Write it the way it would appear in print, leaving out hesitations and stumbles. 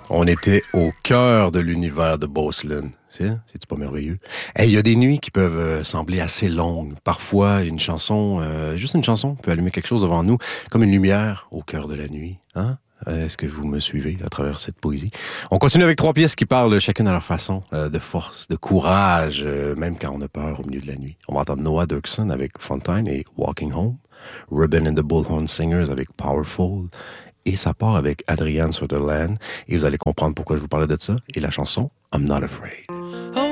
On était au cœur de l'univers de Beaucelyn. C'est-tu pas merveilleux? Il y a des nuits qui peuvent sembler assez longues. Parfois, une chanson, juste une chanson, peut allumer quelque chose devant nous, comme une lumière au cœur de la nuit. Hein? Est-ce que vous me suivez à travers cette poésie? On continue avec 3 pièces qui parlent chacune à leur façon de force, de courage, même quand on a peur au milieu de la nuit. On va entendre Noah Dirksen avec Fontaine et Walking Home, Ruben and the Bullhorn Singers avec Powerful, et ça part avec Adrienne Sutherland, et vous allez comprendre pourquoi je vous parlais de ça, et la chanson I'm Not Afraid.